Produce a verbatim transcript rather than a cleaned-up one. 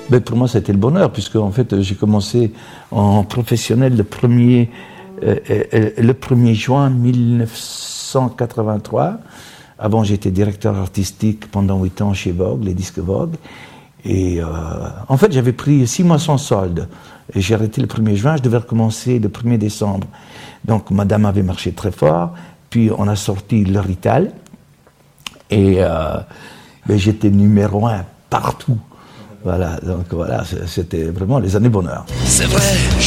Ben, pour moi, c'était le bonheur, puisque en fait, j'ai commencé en professionnel le premier, euh, euh, le premier juin mille neuf cent quatre-vingt-trois. Avant, j'étais directeur artistique pendant huit ans chez Vogue, les disques Vogue. Et euh, en fait, j'avais pris six mois sans solde. Et j'ai arrêté le premier juin, je devais recommencer le premier décembre. Donc, madame avait marché très fort. Puis, on a sorti Le Rital. Et euh, ben, j'étais numéro un partout. Voilà, donc voilà, c'était vraiment les années bonheur. C'est vrai.